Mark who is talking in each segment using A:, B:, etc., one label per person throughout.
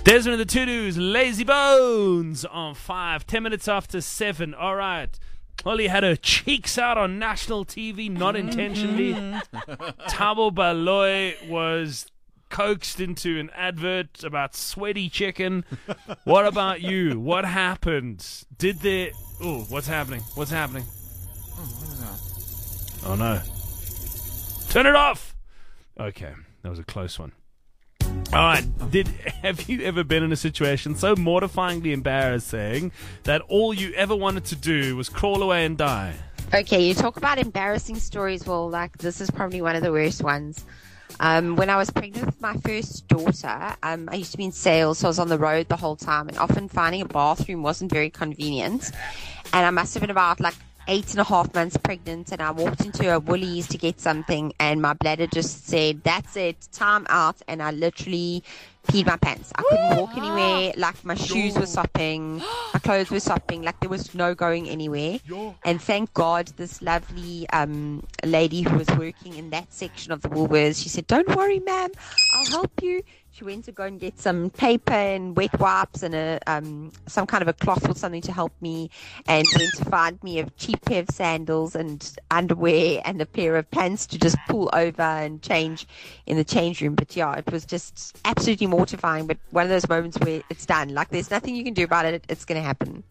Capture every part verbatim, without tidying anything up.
A: Desmond and the Tudus, Lazy Bones on five, ten minutes after seven. All right. Holly had her cheeks out on national T V, not intentionally. Thabo Baloyi was coaxed into an advert about sweaty chicken. What about you? What happened? Did there... Oh, what's happening? What's happening?
B: Oh, what is that?
A: Oh, no. Turn it off! Okay, that was a close one. All right. Did have you ever been in a situation so mortifyingly embarrassing that all you ever wanted to do was crawl away and die?
C: Okay, you talk about embarrassing stories. Well, like, this is probably one of the worst ones. Um, when I was pregnant with my first daughter, um, I used to be in sales, so I was on the road the whole time, and often finding a bathroom wasn't very convenient. And I must have been about like eight and a half months pregnant, and I walked into a Woolies to get something, and my bladder just said, "That's it, time out," and I literally peed my pants. I couldn't walk anywhere. Like, my shoes were sopping, my clothes were sopping, like there was no going anywhere. And thank God this lovely um lady who was working in that section of the Woolworths, she said, "Don't worry, ma'am, I'll help you." She went to go and get some paper and wet wipes and a um some kind of a cloth or something to help me, and went to find me a cheap pair of sandals and underwear and a pair of pants to just pull over and change in the change room. But yeah, it was just absolutely mortifying, but one of those moments where it's done. Like, there's nothing you can do about it. It's going to happen.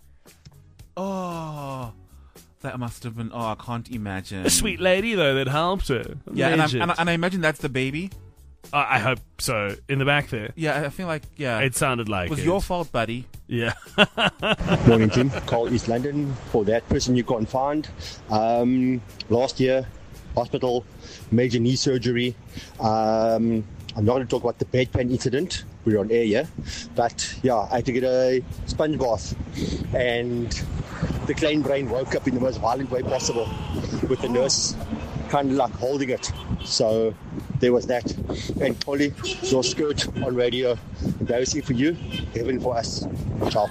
B: Oh, that must have been... Oh, I can't imagine.
A: A sweet lady, though, that helped her.
B: Yeah, and I, and, I, and I imagine that's the baby.
A: Uh, I hope so. In the back there.
B: Yeah, I feel like, yeah.
A: It sounded like
B: it. was
A: it.
B: your fault, buddy.
A: Yeah.
D: Morning, Jim. Call East London for that person you can't find. Um, last year, hospital, major knee surgery. Um, I'm not going to talk about the bedpan incident. We're on air, yeah? But, yeah, I had to get a sponge bath. And the klein brain woke up in the most violent way possible with the nurse kind of like holding it. So there was that. And Polly, your skirt on radio, embarrassing for you, heaven for us. Ciao.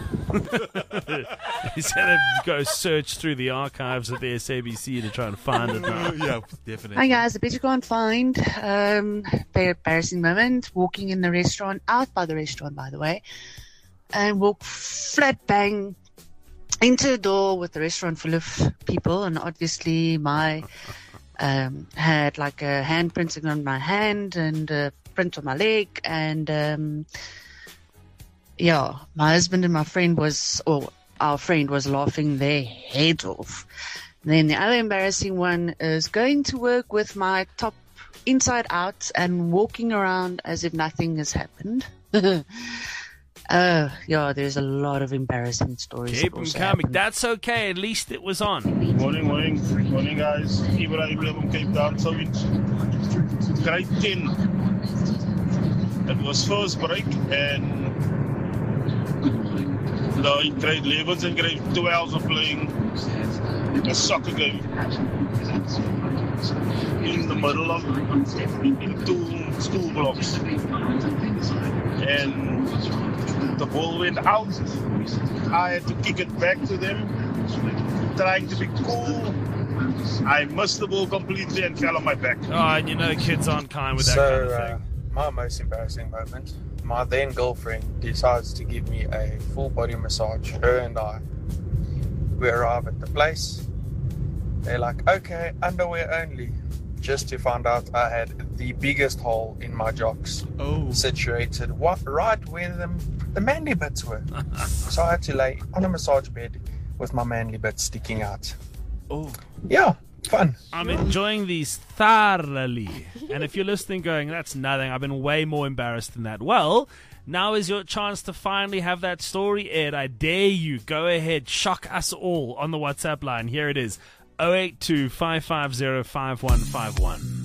A: He's going to go search through the archives of the S A B C to try and find it now.
B: Yeah, definitely.
E: Hi guys, I bet you can't find um, very embarrassing moment. Walking in the restaurant, out by the restaurant by the way, and walk flat bang into the door with the restaurant full of people, and obviously my um, had like a hand printing on my hand and a print on my leg, and um, yeah, my husband and my friend was, or our friend was laughing their heads off. And then the other embarrassing one is going to work with my top inside out and walking around as if nothing has happened. Uh, yeah, there's a lot of embarrassing stories.
A: Keep them coming. Happened. That's okay. At least it was on.
F: Morning, morning. Morning, guys. Ibrahim here from Cape Town. So in grade ten, it was first break, and the grade elevens and grade twelves are playing a soccer game in the middle of in two school blocks. And the ball went out. I had to kick it back to them, trying to be cool. I missed the ball completely and fell on my back.
A: Oh, and you know kids aren't kind with that
G: so,
A: kind of thing.
G: Uh, my most embarrassing moment, my then girlfriend decides to give me a full body massage, her and I. We arrive at the place. They're like, okay, underwear only. Just to find out I had the biggest hole in my jocks,
B: oh.
G: situated what, right where the, the manly bits were. So I had to lay on a massage bed with my manly bits sticking out.
B: Oh,
G: yeah, fun.
A: I'm enjoying these thoroughly. And if you're listening going, that's nothing, I've been way more embarrassed than that. Well, now is your chance to finally have that story aired. I dare you. Go ahead. Shock us all on the WhatsApp line. Here it is. oh eight two, five five zero, five one five one.